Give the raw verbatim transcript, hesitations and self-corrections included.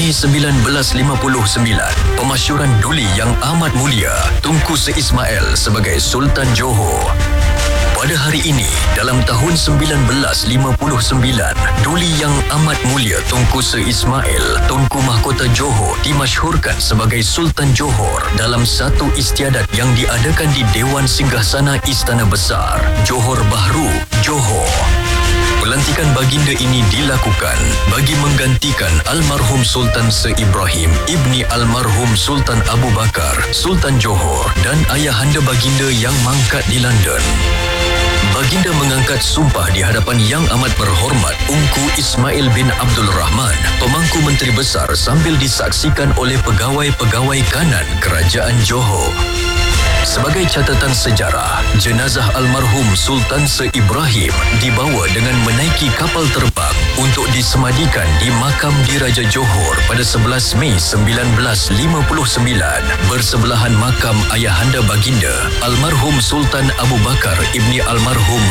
Mei sembilan belas lima puluh sembilan, pemasyuran Duli Yang Amat Mulia Tunku Sri Ismail sebagai Sultan Johor. Pada hari ini, dalam tahun sembilan belas lima puluh sembilan, Duli Yang Amat Mulia Tunku Sri Ismail, Tunku Mahkota Johor dimasyhurkan sebagai Sultan Johor dalam satu istiadat yang diadakan di Dewan Singgasana Istana Besar, Johor Bahru, Johor. Pelantikan baginda ini dilakukan bagi menggantikan almarhum Sultan Sir Ibrahim ibni almarhum Sultan Abu Bakar, Sultan Johor dan ayahanda baginda yang mangkat di London. Baginda mengangkat sumpah di hadapan Yang Amat Berhormat Ungku Ismail bin Abdul Rahman, Pemangku Menteri Besar, sambil disaksikan oleh pegawai-pegawai kanan Kerajaan Johor. Sebagai catatan sejarah, jenazah almarhum Sultan Sir Ibrahim dibawa dengan menaiki kapal terbang untuk disemadikan di makam Diraja Johor pada sebelas Mei sembilan belas lima puluh sembilan bersebelahan makam ayahanda baginda almarhum Sultan Abu Bakar ibni almarhum